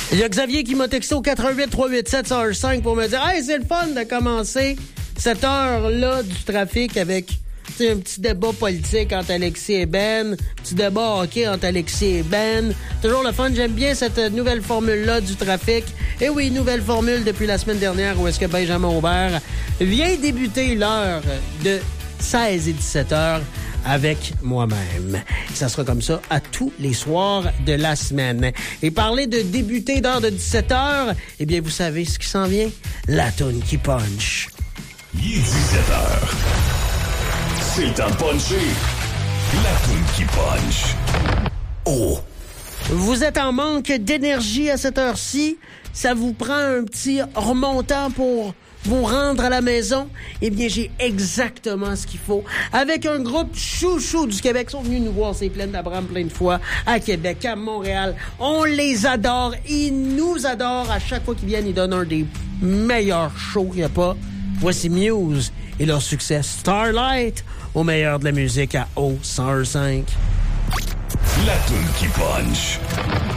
Il y a Xavier qui m'a texté au 88-387-105 pour me dire « Hey, c'est le fun de commencer cette heure-là du trafic avec un petit débat politique entre Alexis et Ben, petit débat hockey entre Alexis et Ben. Toujours le fun, j'aime bien cette nouvelle formule-là du trafic. Et oui, nouvelle formule depuis la semaine dernière où est-ce que Benjamin Aubert vient débuter l'heure de 16 et 17 heures avec moi-même. Ça sera comme ça à tous les soirs de la semaine. Et parler de débuter d'heure de 17 heures, eh bien, vous savez ce qui s'en vient? La toune qui punch. Il est 17 heures. C'est le temps de puncher. La toune qui punch. Oh! Vous êtes en manque d'énergie à cette heure-ci? Ça vous prend un petit remontant pour vous rendre à la maison? Eh bien, j'ai exactement ce qu'il faut. Avec un groupe chouchou du Québec, ils sont venus nous voir, c'est Plaine d'Abraham plein de fois, à Québec, à Montréal. On les adore. Ils nous adorent. À chaque fois qu'ils viennent, ils donnent un des meilleurs shows qu'il n'y a pas. Voici Muse et leur succès Starlight au meilleur de la musique à O105. La toune qui punch.